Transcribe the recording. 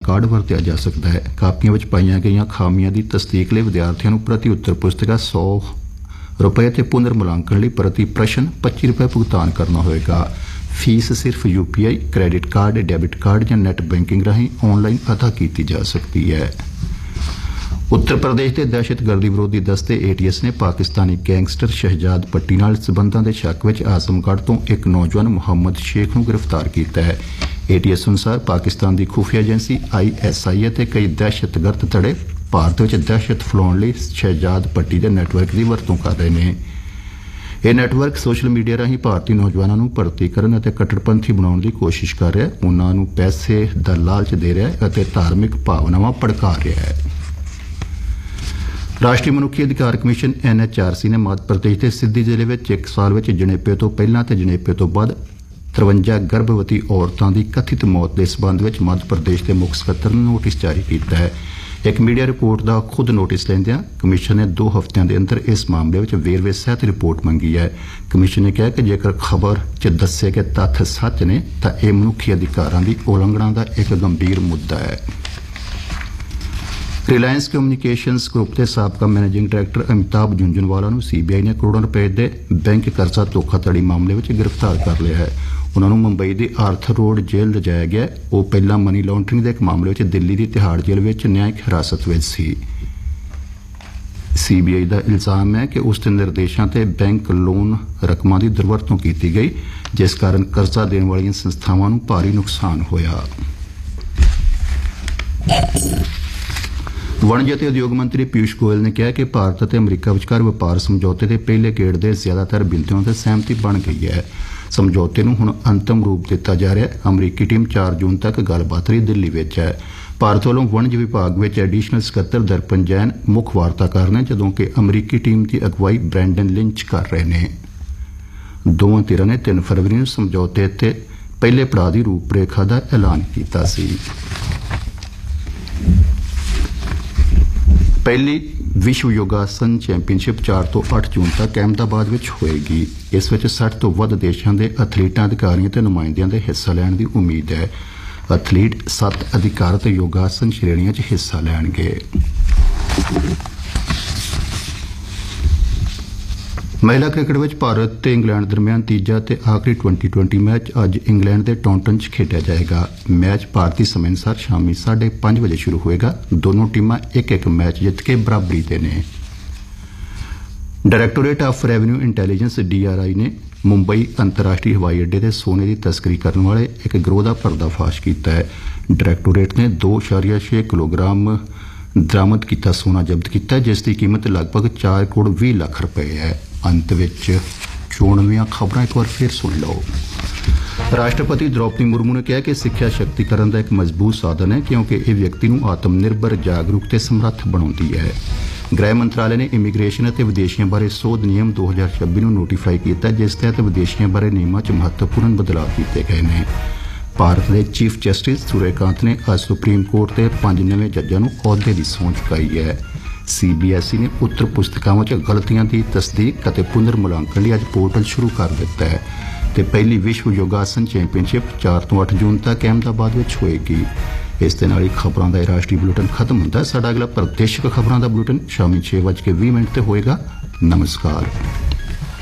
Card वरतिया जा सकता है। कापियां विच पाईयां गईयां खामियां की तस्दीक लई विद्यार्थियों नूं प्रति उत्तर पुस्तिका ₹100 ते पुनर्मूल्यांकन लई प्रति प्रश्न ₹25 भुगतान करना होएगा। फीस सिर्फ UPI, credit card, debit card या नैट बैंकिंग राहीं ऑनलाइन अदा की जा सकती है। उत्तर प्रदेश के दहशतगर्दी विरोधी दस्ते ATS ने पाकिस्तानी गैंगस्टर शहजाद पट्टी नाल संबंधां दे शक विच आजमगढ़ तो एक नौजवान मुहम्मद शेख नूं गिरफ्तार किया है। ATS अनुसार पाकिस्तान की खुफिया एजेंसी ISI ते कई दहशतगर्द धड़े भारत में दहशत फैलाउण लई शहजाद पट्टी के नैटवर्क की वरतों कर रहे हैं। यह नैटवर्क सोशल मीडिया राही भारतीय नौजवानों नूं भर्ती करन अते कट्टरपंथी बनाउण दी कोशिश कर रहा है, उन्हां नूं पैसे दा लालच दे रहा है अते धार्मिक भावनावां भड़का रहा है। राष्ट्रीय मनुखी अधिकार कमीशन NHRC ने मध्य प्रदेश के सिद्धी जिले में एक साल में जनेपे तो पहला ते जनेपे तो बाद 53 गर्भवती औरतों की कथित मौत के संबंध में मध्य प्रदेश के मुख सकत्तर ने नोटिस जारी किया है। एक मीडिया रिपोर्ट का खुद नोटिस लेंदियां कमीशन ने 2 हफ्तों के अंदर इस मामले में वेरवे सहित रिपोर्ट मंगी है। कमीशन ने कहा कि जेकर खबर च दस्से गए तत्थ सच ने तो यह मनुखी अधिकारों की उलंघना का एक गंभीर मुद्दा है। रिलायंस कम्युनिकेशनस ग्रुप के साबका मैनेजिंग डायरैक्टर अमिताभ झुंझुनवाला नूं CBI ने करोड़ों रुपए के बैंक कर्जा धोखाधड़ी मामले में गिरफ्तार कर लिया है। उन्होंने मुंबई की आर्थर रोड जेल लिजाया गया। वो पहला मनी लॉन्ड्रिंग के एक मामले में दिल्ली की तिहाड़ जेल में न्यायिक हिरासत में सी। CBI का इल्जाम है कि उसके निर्देशों से बैंक लोन रकमां की दुरवरतों की गई, जिस कारण कर्जा देने वाली संस्थावां नूं भारी नुकसान होया। वणज ते उद्योग मंत्री पीयूष गोयल ने कहा कि भारत और अमरीका विचकार व्यापार समझौते के पहले गेड़ के ज्यादातर बिंदुओं से सहमति बन गई है। समझौते नूं हुण अंतिम रूप दिता जा रहा है। अमरीकी टीम 4 जून तक गलबात लई दिल्ली विच है। भारत वालों वणज विभाग विच एडिशनल सकत्तर दर्पण जैन मुख वार्ताकार ने, जदों कि अमरीकी टीम की अगवाई ब्रैंडन लिंच कर रहे हैं। दोवां धिरां ने 3 फरवरी नूं समझौते ते पहले पड़ाव की रूपरेखा का ऐलान किया सी। पहली विश्व योगासन चैंपीयनशिप 4 तो 8 जून तक अहमदाबाद में होएगी। इस विच 60 तो वध देशों के एथलीटां, अधिकारियों ते नुमाइंदियां दे हिस्सा लैण की उम्मीद है। एथलीट 7 अधिकारत योगासन श्रेणियों च हिस्सा लैणगे। महिला क्रिकेट में भारत ते इंग्लैंड दरमियान तीजा ते आखिरी T20 मैच अज इंग्लैंड के टॉन्टन च खेडिया जाएगा। मैच भारतीय समय अनुसार शामी 5:30 बजे शुरू होएगा। दोनों टीमां एक मैच जित के बराबरी दे ने। डायरैक्टोरेट ऑफ रेवेन्यू इंटैलीजेंस DRI ने मुंबई अंतरराष्ट्रीय हवाई अड्डे से सोने की तस्करी करने वाले एक गिरोह का पर्दाफाश किया है। डायरैक्टोरेट ने 2.6 किलोग्राम दरामद किया सोना जब्त किया, जिसकी कीमत लगभग 4 करोड़ 20 लाख रुपए है। अंत विच चोणवीं खबरां एक बार फिर सुन लो। राष्ट्रपति द्रौपदी मुर्मू ने कहा कि सिक्ख्या शक्तिकरण का एक मजबूत साधन है, क्योंकि यह व्यक्ति को आत्मनिर्भर, जागरूक ते समर्थ बनाती है। गृह मंत्रालय ने इमीग्रेशन और विदेशियों बारे सोध नियम 2026 नूं नोटिफाई किया, जिस तहत विदेशियों बारे नियमों च महत्वपूर्ण बदलाव किए गए हैं। भारत के चीफ जस्टिस सूर्यकांत ने आज सुप्रीम कोर्ट के 5 नवे जजां नूं अहुदे की सौं चुकाई है। CBSE ने उत्तर पुस्तिकावां च गलतियां की तस्दीक और पुनर्मूल्यांकन लिए अज पोर्टल शुरू कर दिता है। ते पहली विश्व योगासन चैंपीयनशिप 4 तो 8 जून तक अहमदाबाद में होएगी। इस दे नाल ही खबरां दा राष्ट्रीय बुलेटिन खत्म होंदा है। साडा अगला प्रादेशिक खबरां दा बुलेटिन शामी 6:20 ते होएगा। नमस्कार।